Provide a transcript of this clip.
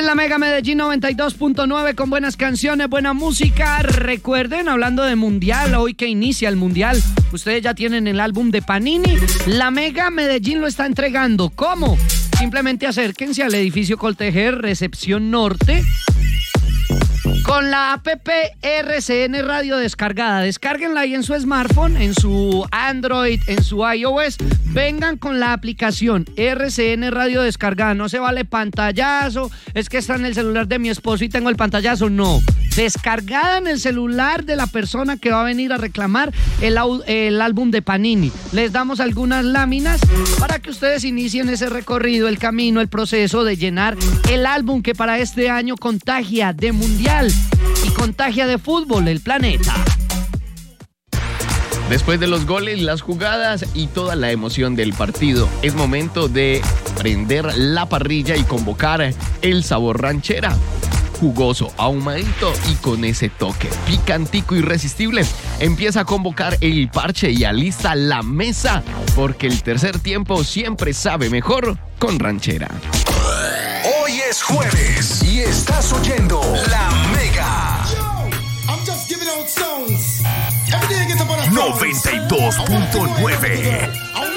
la Mega Medellín 92.9 con buenas canciones, buena música. Recuerden, hablando de Mundial, hoy que inicia el Mundial, ustedes ya tienen el álbum de Panini. La Mega Medellín lo está entregando. ¿Cómo? Simplemente acérquense al edificio Coltejer, recepción norte, con la app RCN Radio descargada. Descárguenla ahí en su smartphone, en su Android, en su iOS. Vengan con la aplicación RCN Radio descargada. No se vale pantallazo. Es que está en el celular de mi esposo y tengo el pantallazo. No. Descargada en el celular de la persona que va a venir a reclamar el álbum de Panini. Les damos algunas láminas para que ustedes inicien ese recorrido, el camino, el proceso de llenar el álbum que para este año contagia de Mundial y contagia de fútbol el planeta. Después de los goles, las jugadas y toda la emoción del partido, es momento de prender la parrilla y convocar el sabor ranchera. Jugoso, ahumadito y con ese toque picantico irresistible. Empieza a convocar el parche y alista la mesa, porque el tercer tiempo siempre sabe mejor con ranchera. Hoy es jueves y estás oyendo La Mega. 92.9.